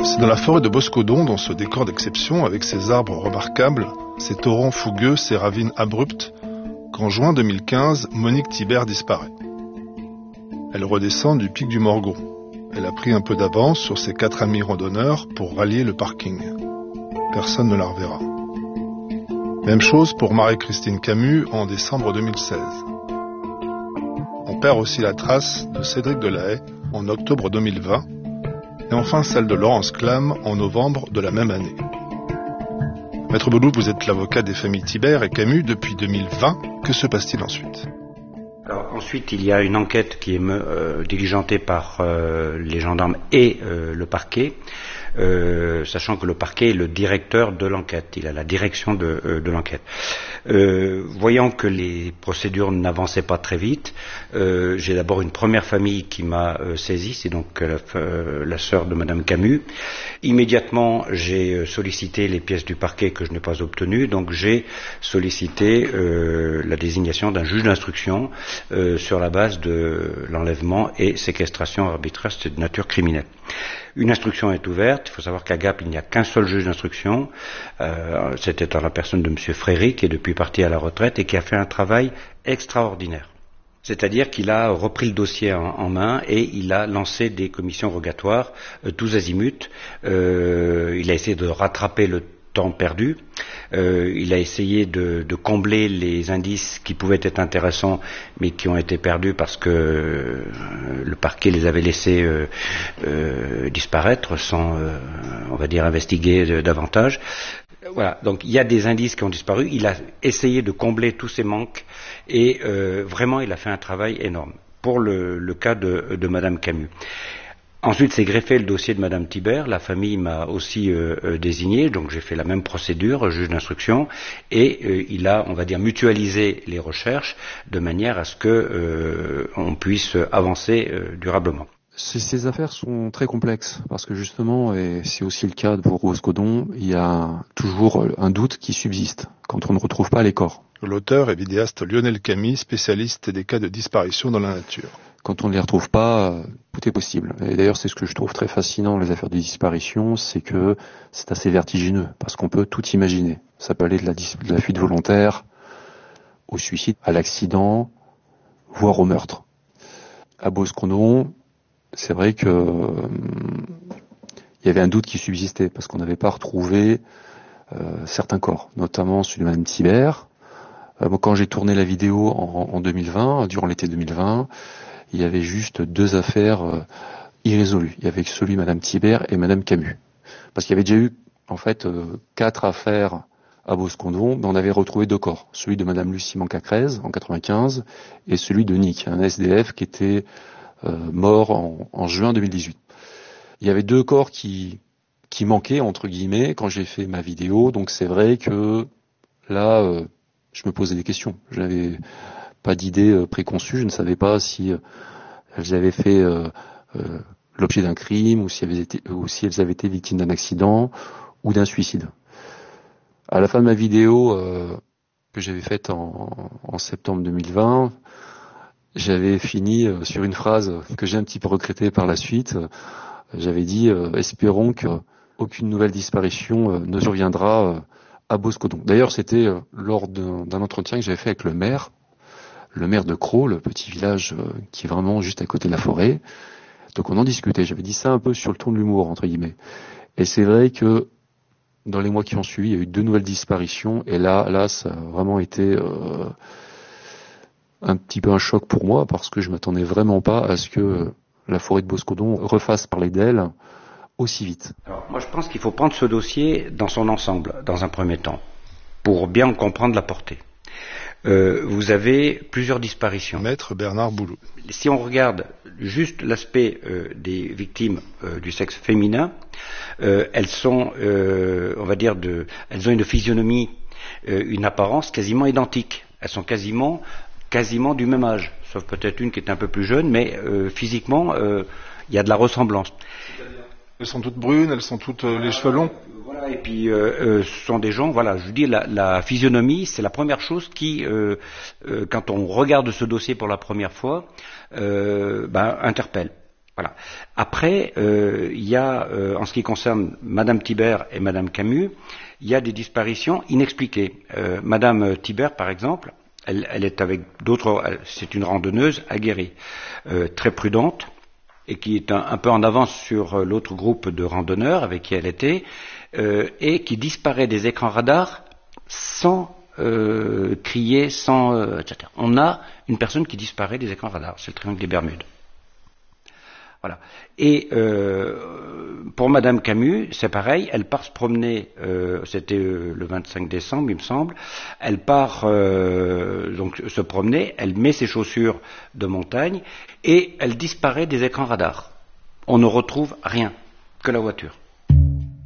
C'est dans la forêt de Boscodon, dans ce décor d'exception, avec ses arbres remarquables, ses torrents fougueux, ses ravines abruptes, qu'en juin 2015, Monique Thibert disparaît. Elle redescend du pic du Morgon. Elle a pris un peu d'avance sur ses 4 amis randonneurs pour rallier le parking. Personne ne la reverra. Même chose pour Marie-Christine Camus en décembre 2016. On perd aussi la trace de Cédric Delahaye en octobre 2020 et enfin celle de Laurence Clam en novembre de la même année. Maître Boulou, vous êtes l'avocat des familles Thibert et Camus depuis 2020. Que se passe-t-il ensuite ? Alors, ensuite, il y a une enquête qui est diligentée par les gendarmes et le parquet, sachant que le parquet est le directeur de l'enquête, il a la direction de l'enquête. Voyant que les procédures n'avançaient pas très vite, j'ai d'abord une première famille qui m'a saisi, c'est donc la sœur de Madame Camus. Immédiatement, j'ai sollicité les pièces du parquet que je n'ai pas obtenues, donc j'ai sollicité la désignation d'un juge d'instruction sur la base de l'enlèvement et séquestration arbitraire, c'est de nature criminelle. Une instruction est ouverte. Il faut savoir qu'à Gap, il n'y a qu'un seul juge d'instruction. C'était en la personne de M. Fréry, qui est depuis parti à la retraite et qui a fait un travail extraordinaire. C'est-à-dire qu'il a repris le dossier en main et il a lancé des commissions rogatoires tous azimuts. Il a essayé de rattraper le temps perdu. Il a essayé de combler les indices qui pouvaient être intéressants mais qui ont été perdus parce que le parquet les avait laissés disparaître sans, on va dire, investiguer davantage. Voilà, donc il y a des indices qui ont disparu. Il a essayé de combler tous ces manques et vraiment il a fait un travail énorme pour le cas de Madame Camus. Ensuite, s'est greffé le dossier de Madame Thibert. La famille m'a aussi désigné, donc j'ai fait la même procédure, juge d'instruction, et il a, on va dire, mutualisé les recherches de manière à ce que on puisse avancer durablement. Ces affaires sont très complexes parce que justement, et c'est aussi le cas pour Boscodon, il y a toujours un doute qui subsiste quand on ne retrouve pas les corps. L'auteur et vidéaste Lionel Camille, spécialiste des cas de disparition dans la nature. Quand on ne les retrouve pas, tout est possible. Et d'ailleurs, c'est ce que je trouve très fascinant dans les affaires de disparition, c'est que c'est assez vertigineux, parce qu'on peut tout imaginer. Ça peut aller de la fuite volontaire, au suicide, à l'accident, voire au meurtre. À Boscodon, c'est vrai que il y avait un doute qui subsistait, parce qu'on n'avait pas retrouvé certains corps, notamment celui de Madame Thibert. Quand j'ai tourné la vidéo en 2020, durant l'été 2020, il y avait juste 2 affaires irrésolues. Il y avait celui de Madame Thibert et Madame Camus. Parce qu'il y avait déjà eu, en fait, 4 affaires à Boscodon, mais on avait retrouvé 2 corps. Celui de Madame Lucie Mancacrez, en 95, et celui de Nick, un SDF qui était mort en juin 2018. Il y avait 2 corps qui manquaient, entre guillemets, quand j'ai fait ma vidéo. Donc c'est vrai que là, je me posais des questions. Je n'avais pas d'idée préconçue. Je ne savais pas si elles avaient fait l'objet d'un crime ou si elles avaient été victimes d'un accident ou d'un suicide. À la fin de ma vidéo que j'avais faite en septembre 2020, j'avais fini sur une phrase que j'ai un petit peu regrettée par la suite. J'avais dit espérons qu'aucune nouvelle disparition ne surviendra à Boscodon. D'ailleurs, c'était lors d'un entretien que j'avais fait avec le maire de Crau, le petit village qui est vraiment juste à côté de la forêt. Donc on en discutait. J'avais dit ça un peu sur le ton de l'humour, entre guillemets. Et c'est vrai que dans les mois qui ont suivi, il y a eu 2 nouvelles disparitions. Et là, ça a vraiment été un petit peu un choc pour moi, parce que je m'attendais vraiment pas à ce que la forêt de Boscodon refasse parler d'elle aussi vite. Alors, moi, je pense qu'il faut prendre ce dossier dans son ensemble, dans un premier temps, pour bien en comprendre la portée. Vous avez plusieurs disparitions. Maître Bernard Boulou. Si on regarde juste l'aspect des victimes du sexe féminin, elles sont, on va dire, elles ont une physionomie, une apparence quasiment identique. Elles sont quasiment du même âge, sauf peut-être une qui est un peu plus jeune, mais physiquement, il y a de la ressemblance. Elles sont toutes brunes, elles sont toutes les cheveux longs. Voilà, et puis ce sont des gens, voilà, je dis la physionomie, c'est la première chose qui, quand on regarde ce dossier pour la première fois, interpelle. Voilà. Après, il y a, en ce qui concerne Madame Thibert et Madame Camus, il y a des disparitions inexpliquées. Madame Thibert, par exemple, elle est avec d'autres, c'est une randonneuse aguerrie, très prudente, et qui est un peu en avance sur l'autre groupe de randonneurs avec qui elle était, et qui disparaît des écrans radars sans crier, sans etc. On a une personne qui disparaît des écrans radars, c'est le triangle des Bermudes. Voilà. Et pour Madame Camus, c'est pareil, elle part se promener, c'était le 25 décembre, il me semble, elle part donc se promener, elle met ses chaussures de montagne et elle disparaît des écrans radars. On ne retrouve rien, que la voiture.